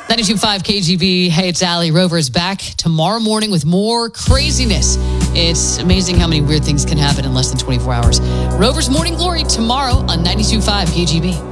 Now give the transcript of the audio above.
92.5 KGB. Hey, it's Allie. Rover's back tomorrow morning with more craziness. It's amazing how many weird things can happen in less than 24 hours. Rover's Morning Glory tomorrow on 92.5 KGB.